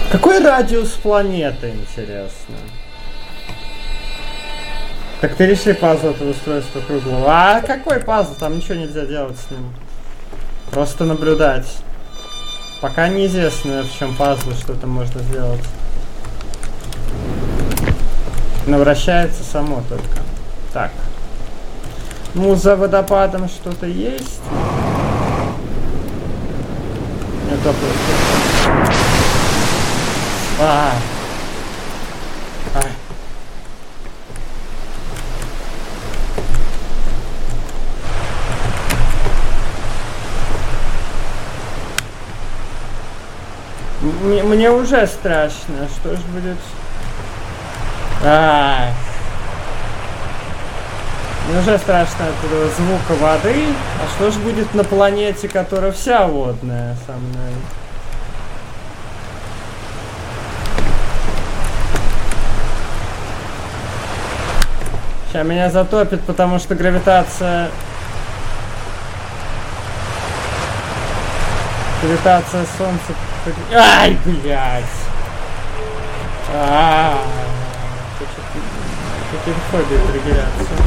Какой радиус планеты, интересно? Так ты реши пазл этого устройства круглого. А какой пазл? Там ничего нельзя делать с ним. Просто наблюдать. Пока неизвестно, в чем пазл, что там можно сделать. Но вращается само только. Так. Ну, за водопадом что-то есть. Это просто... Мне уже страшно. Что ж будет? Мне уже страшно от этого звука воды. А что ж будет на планете, которая вся водная со мной? Сейчас меня затопит, потому что гравитация... Гравитация Солнца... Ай, блядь! Какие-то фобии триггерятся.